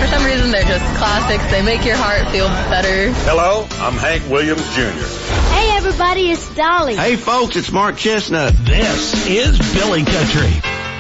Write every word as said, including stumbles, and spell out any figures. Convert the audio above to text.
For some reason, they're just classics. They make your heart feel better. Hello, I'm Hank Williams Junior Hey, everybody, it's Dolly. Hey, folks, it's Mark Chestnut. This is Billy Country.